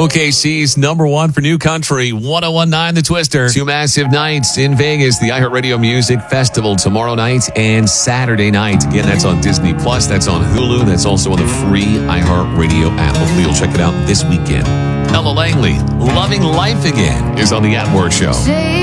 OKC's number one for new country, 101.9 The Twister. Two massive nights in Vegas, the iHeartRadio Music Festival tomorrow night and Saturday night. Again, that's on Disney Plus, that's on Hulu, that's also on the free iHeartRadio app. Hopefully you'll check it out this weekend. Ella Langley, Loving Life Again, is on the At Work Show.